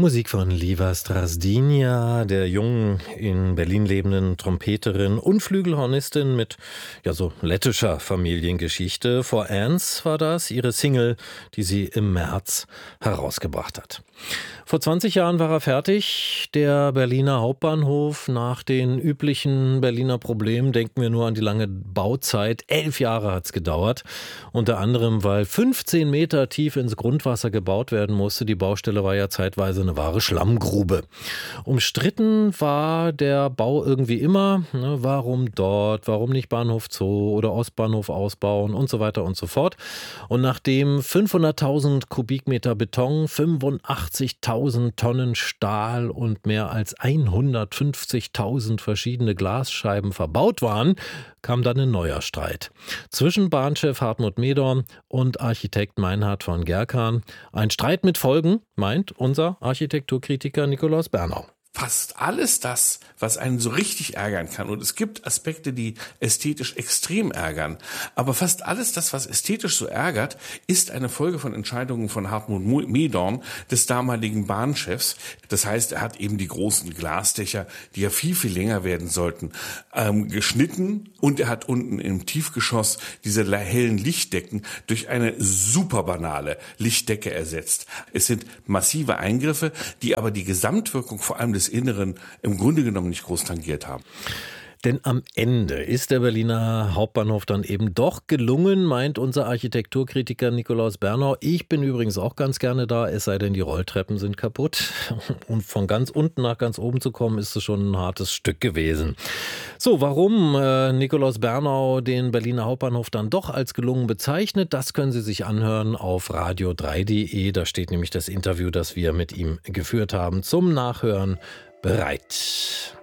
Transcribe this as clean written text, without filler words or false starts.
Musik von Liva Strazdinja, der jungen, in Berlin lebenden Trompeterin und Flügelhornistin mit so lettischer Familiengeschichte. For Ants war das, ihre Single, die sie im März herausgebracht hat. Vor 20 Jahren war er fertig, der Berliner Hauptbahnhof. Nach den üblichen Berliner Problemen denken wir nur an die lange Bauzeit. 11 Jahre hat es gedauert. Unter anderem, weil 15 Meter tief ins Grundwasser gebaut werden musste. Die Baustelle war ja zeitweise eine wahre Schlammgrube. Umstritten war der Bau irgendwie immer. Warum dort? Warum nicht Bahnhof Zoo oder Ostbahnhof ausbauen und so weiter und so fort. Und nachdem 500.000 Kubikmeter Beton, 85.000 Tonnen Stahl und mehr als 150.000 verschiedene Glasscheiben verbaut waren, kam dann ein neuer Streit zwischen Bahnchef Hartmut Medorn und Architekt Meinhard von Gerkan. Ein Streit mit Folgen, meint unser Architekturkritiker Nikolaus Bernau. Fast alles das, was einen so richtig ärgern kann, und es gibt Aspekte, die ästhetisch extrem ärgern, aber fast alles das, was ästhetisch so ärgert, ist eine Folge von Entscheidungen von Hartmut Medorn, des damaligen Bahnchefs. Das heißt, er hat eben die großen Glasdächer, die ja viel, viel länger werden sollten, geschnitten, und er hat unten im Tiefgeschoss diese hellen Lichtdecken durch eine super banale Lichtdecke ersetzt. Es sind massive Eingriffe, die aber die Gesamtwirkung vor allem des Inneren im Grunde genommen nicht groß tangiert haben. Denn am Ende ist der Berliner Hauptbahnhof dann eben doch gelungen, meint unser Architekturkritiker Nikolaus Bernau. Ich bin übrigens auch ganz gerne da, es sei denn, die Rolltreppen sind kaputt. Und von ganz unten nach ganz oben zu kommen, ist es schon ein hartes Stück gewesen. So, warum Nikolaus Bernau den Berliner Hauptbahnhof dann doch als gelungen bezeichnet, das können Sie sich anhören auf radio3.de. Da steht nämlich das Interview, das wir mit ihm geführt haben, zum Nachhören bereit.